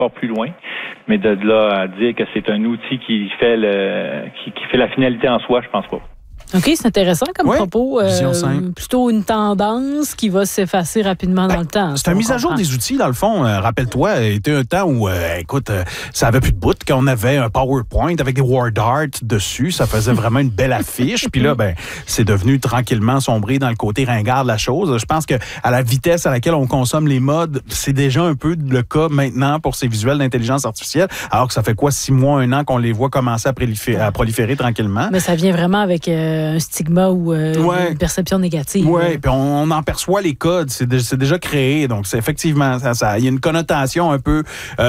encore plus loin. Mais de là à dire que c'est un outil qui fait la finalité en soi, je pense pas. OK, c'est intéressant comme propos. Vision simple. Plutôt une tendance qui va s'effacer rapidement dans le temps. C'est une mise à jour des outils, dans le fond. Rappelle-toi, il y a eu un temps où, ça avait plus de bout, qu'on avait un PowerPoint avec des word art dessus. Ça faisait vraiment une belle affiche. Puis là, c'est devenu tranquillement sombré dans le côté ringard de la chose. Je pense que à la vitesse à laquelle on consomme les modes, c'est déjà un peu le cas maintenant pour ces visuels d'intelligence artificielle. Alors que ça fait 6 mois, 1 an qu'on les voit commencer à proliférer tranquillement. Mais ça vient vraiment avec un stigma ou une perception négative. Oui, puis on en perçoit les codes, c'est déjà créé, donc c'est effectivement, il y a une connotation un peu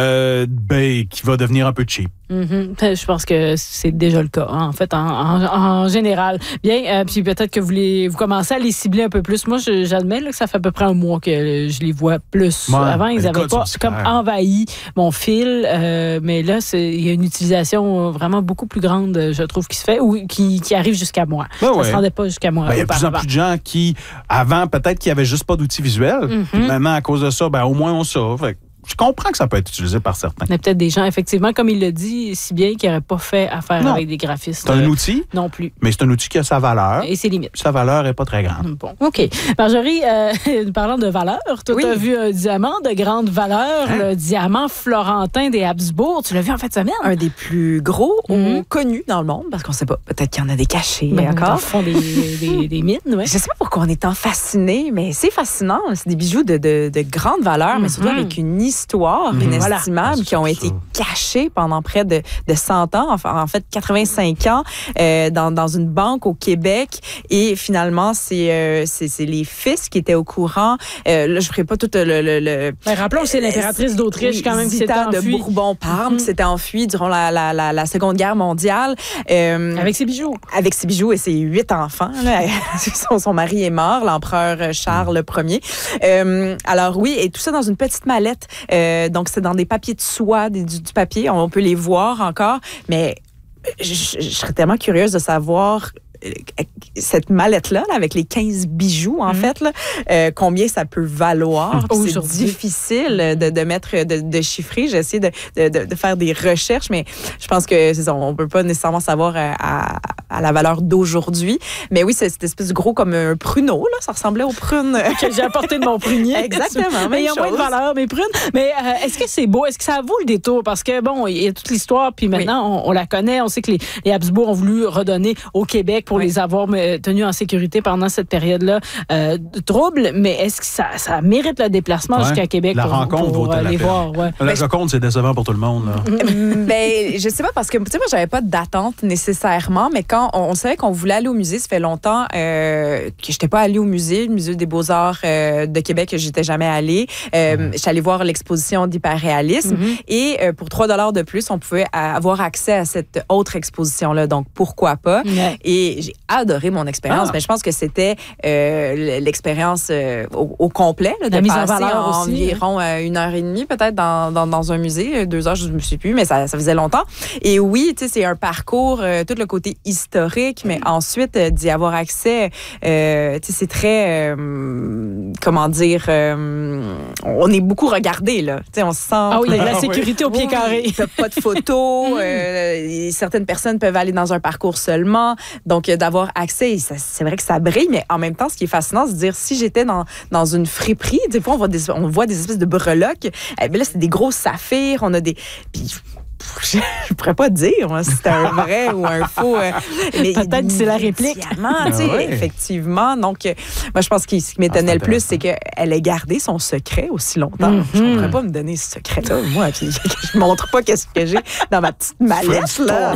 qui va devenir un peu cheap. Mm-hmm. Je pense que c'est déjà le cas, en fait, en général. Bien, puis peut-être que vous commencez à les cibler un peu plus. Moi, j'admets là, que ça fait à peu près un mois que je les vois plus. Ouais, avant, ils n'avaient pas comme envahi mon fil, mais là, il y a une utilisation vraiment beaucoup plus grande, je trouve, qui se fait ou qui arrive jusqu'à moi. Ça ne se rendait pas jusqu'à moi. Il y a de plus en plus de gens qui, avant, peut-être qu'il n'y avait juste pas d'outils visuels. Puis maintenant, à cause de ça, au moins on ça. Fait je comprends que ça peut être utilisé par certains. Il y a peut-être des gens, effectivement, comme il le dit si bien, qui n'auraient pas fait affaire avec des graphistes. C'est un outil. Non plus. Mais c'est un outil qui a sa valeur. Et ses limites. Sa valeur n'est pas très grande. Bon, OK. Marjorie, parlant de valeur, toi, tu as vu un diamant de grande valeur, le diamant florentin des Habsbourg. Tu l'as vu en fin de semaine? Un des plus gros ou connus dans le monde, parce qu'on ne sait pas. Peut-être qu'il y en a des cachés encore. Au fond des mines, oui. Je ne sais pas pourquoi on est tant fasciné, mais c'est fascinant. C'est des bijoux de grande valeur, mais surtout avec une histoire inestimable qui ont été cachés pendant près de 100 ans, en fait 85 ans, dans une banque au Québec. Et finalement, c'est les fils qui étaient au courant. Là, je ne ferai pas tout le rappelons, c'est l'impératrice d'Autriche quand même qui s'était enfuie. De Bourbon-Parme qui s'était enfuie durant la Seconde Guerre mondiale. Avec ses bijoux. Avec ses bijoux et ses 8 enfants. Là. Son mari est mort, l'empereur Charles Ier. Alors oui, et tout ça dans une petite mallette. Donc, c'est dans des papiers de soie, du papier. On peut les voir encore. Mais je serais tellement curieuse de savoir cette mallette-là, là, avec les 15 bijoux, en fait, là, combien ça peut valoir. C'est difficile de mettre, de chiffrer. J'ai essayé de faire des recherches, mais je pense que c'est ça, on peut pas nécessairement savoir à la valeur d'aujourd'hui. Mais oui, c'est cette espèce de gros comme un pruneau, là. Ça ressemblait aux prunes que j'ai apporté de mon prunier. Exactement. Mais il y a moins de valeur, mes prunes. Mais est-ce que c'est beau? Est-ce que ça vaut le détour? Parce que, bon, il y a toute l'histoire, puis maintenant, on la connaît. On sait que les Habsbourg ont voulu redonner au Québec pour les avoir tenus en sécurité pendant cette période-là de trouble. Mais est-ce que ça mérite le déplacement jusqu'à Québec pour les voir? Ouais. La rencontre, c'est décevant pour tout le monde. Là. Je sais pas, parce que, tu sais, moi, j'avais pas d'attente nécessairement, mais quand on savait qu'on voulait aller au musée, ça fait longtemps que j'étais pas allée au musée, le Musée des Beaux-Arts de Québec, que j'étais jamais allée. J'étais allée voir l'exposition d'hyperréalisme et pour 3$ de plus, on pouvait avoir accès à cette autre exposition-là. Donc, pourquoi pas? Et j'ai adoré mon expérience, mais je pense que c'était l'expérience au complet, là, de passer environ 1h30 peut-être dans un musée, 2 heures, je ne me suis plus, mais ça faisait longtemps. Et oui, tu sais, c'est un parcours, tout le côté historique, mais ensuite d'y avoir accès, tu sais, c'est très, comment dire, on est beaucoup regardé, là. Tu sais, on se sent... Ah oui, la sécurité au pied carré. T'as pas de photos, certaines personnes peuvent aller dans un parcours seulement, donc d'avoir accès, c'est vrai que ça brille, mais en même temps, ce qui est fascinant, c'est de dire, si j'étais dans une friperie, des fois, on voit des espèces de breloques, là, c'est des gros saphirs, on a des... Puis, je pourrais pas dire moi, si c'est un vrai ou un faux. Mais peut-être que c'est la réplique. Effectivement. Donc, moi, je pense que ce qui m'étonnait le plus, c'est qu'elle ait gardé son secret aussi longtemps. Je ne pourrais pas me donner ce secret-là, moi. Puis, je ne montre pas qu'est-ce que j'ai dans ma petite mallette. Là.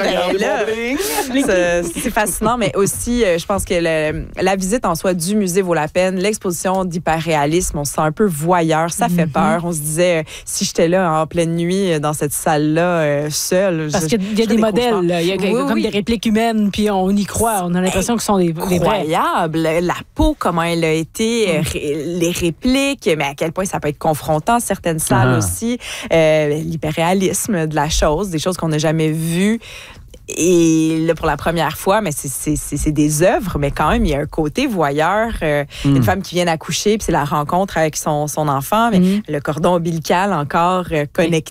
C'est fascinant, mais aussi, je pense que la visite en soi du musée vaut la peine. L'exposition d'hyperréalisme, on se sent un peu voyeur. Ça fait peur. On se disait, si j'étais là en pleine nuit dans cette salle-là, seul. Parce qu'il y a des modèles, il y a comme des répliques humaines, puis on y croit, on a l'impression que ce sont des vrais. Incroyable. La peau, comment elle a été, les répliques, mais à quel point ça peut être confrontant, certaines salles aussi, l'hyperréalisme de la chose, des choses qu'on n'a jamais vues. Et là, pour la première fois, mais c'est des œuvres, mais quand même, il y a un côté voyeur. Une femme qui vient d'accoucher, puis c'est la rencontre avec son enfant, mais le cordon ombilical encore connecté.